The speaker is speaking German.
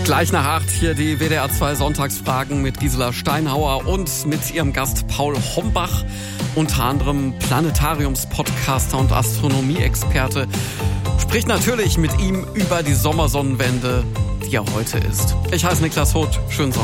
Gleich nach 8 hier die WDR 2 Sonntagsfragen mit Gisela Steinhauer und mit ihrem Gast Paul Hombach, unter anderem Planetariums-Podcaster und Astronomie-Experte. Spricht natürlich mit ihm über die Sommersonnenwende, die ja heute ist. Ich heiße Niklas Huth. Schönen Sonntag.